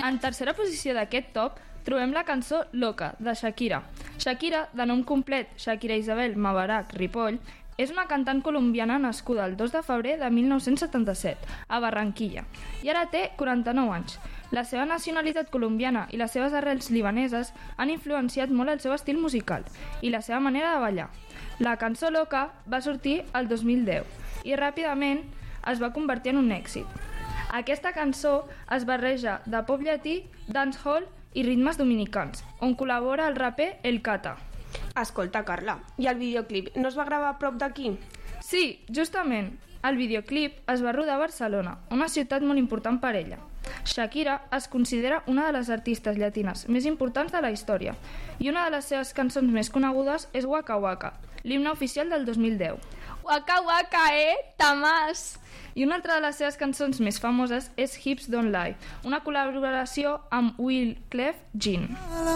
En tercera posició d'aquest top trobem la cançó Loca, de Shakira. Shakira, de nom complet Shakira Isabel Mabarak Ripoll, és una cantant colombiana nascuda el 2 de febrer de 1977, a Barranquilla, i ara té 49 anys. La seva nacionalitat colombiana i les seves arrels libaneses han influenciat molt el seu estil musical i la seva manera de ballar. La cançó Loca va sortir el 2010 i ràpidament es va convertir en un èxit. Aquesta cançó es barreja de pop llatí, dancehall i ritmes dominicans, on col·labora el raper El Cata. Escolta, Carla, i el videoclip no es va gravar a prop d'aquí? Sí, justament. El videoclip es va rodar a Barcelona, una ciutat molt important per ella. Shakira es considera una de les artistes llatines més importants de la història i una de les seves cançons més conegudes és Waka Waka, l'himne oficial del 2010. Waka Waka, Tamàs! I una altra de les seves cançons més famoses és Hips Don't Lie, una col·laboració amb Will Clef Jean.